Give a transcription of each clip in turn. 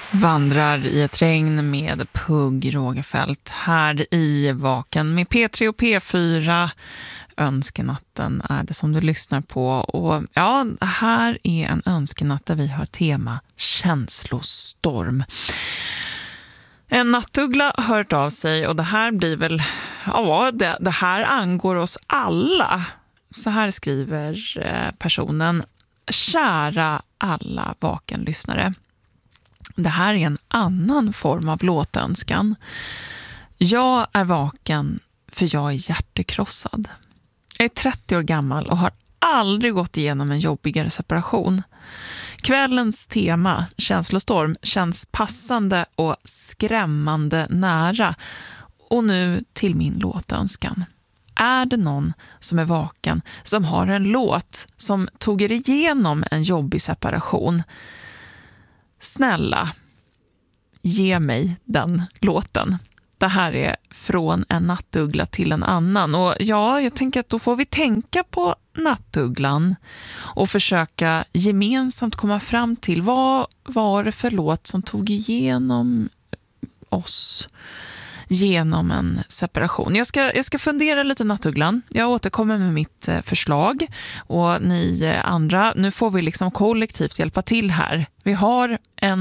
Vandrar i ett regn med Pugg Rogefeldt här i Vaken med P3 och P4. Önskenatten är det som du lyssnar på. Och ja, här är en önskenatt där vi har tema känslostorm. En nattuggla har hört av sig och det här blir väl, ja, det här angår oss alla. Så här skriver personen: kära alla Vaken-lyssnare. Det här är en annan form av låtönskan. Jag är vaken för jag är hjärtekrossad. Jag är 30 år gammal och har aldrig gått igenom en jobbigare separation. Kvällens tema, känslostorm, känns passande och skrämmande nära. Och nu till min låtönskan. Är det någon som är vaken som har en låt som tog er igenom en jobbig separation? Snälla, ge mig den låten. Det här är från en nattuggla till en annan. Och ja, jag tänker att då får vi tänka på nattugglan och försöka gemensamt komma fram till vad var det för låt som tog igenom oss genom en separation. Jag ska fundera lite, nattugglan. Jag återkommer med mitt förslag och ni andra, nu får vi liksom kollektivt hjälpa till här. Vi har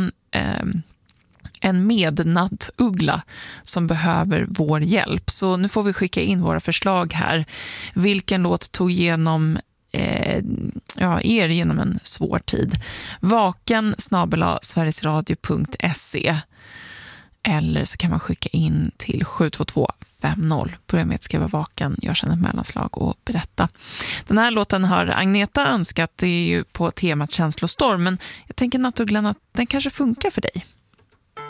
en mednattuggla som behöver vår hjälp. Så nu får vi skicka in våra förslag här. Vilken låt tog igenom er genom en svår tid? vaken@sverigesradio.se. Eller så kan man skicka in till 72250. Börja med att skriva vaken, gör sedan ett mellanslag och berätta. Den här låten har Agneta önskat. Det är ju på temat känslostorm. Men jag tänker, nattugglan, att den kanske funkar för dig.